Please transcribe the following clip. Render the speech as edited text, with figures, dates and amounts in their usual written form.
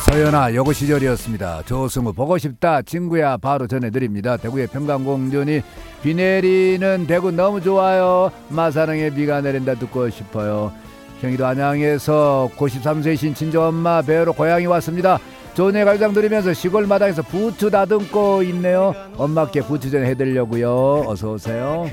서연아 여고 시절이었습니다. 조승우 보고 싶다 친구야 바로 전해드립니다. 대구의 평강공주니 비 내리는 대구 너무 좋아요. 마사랑에 비가 내린다 듣고 싶어요. 경기도 안양에서 93세이신 친정엄마 뵈러 고향이 왔습니다. 좋은 예 갈장 들으면서 시골 마당에서 부추 다듬고 있네요. 엄마께 부추 전 해드리려고요. 어서오세요.